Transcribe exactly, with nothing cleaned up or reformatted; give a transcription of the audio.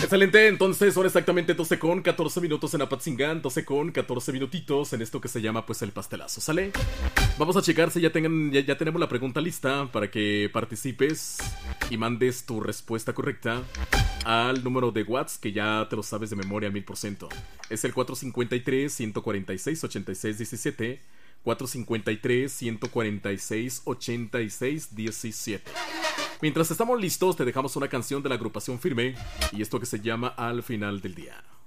Excelente, entonces son exactamente doce con catorce minutos en Apatzingán, doce con catorce minutitos en esto que se llama pues el pastelazo, ¿sale? Vamos a checar si ya, tengan, ya, ya tenemos la pregunta lista para que participes y mandes tu respuesta correcta al número de WhatsApp que ya te lo sabes de memoria al mil por ciento. Es el cuatro cinco tres, uno cuatro seis, ocho seis uno siete, cuatro cinco tres, uno cuatro seis, ocho seis uno siete. Mientras estamos listos, te dejamos una canción de la agrupación Firme y esto que se llama Al Final del Día.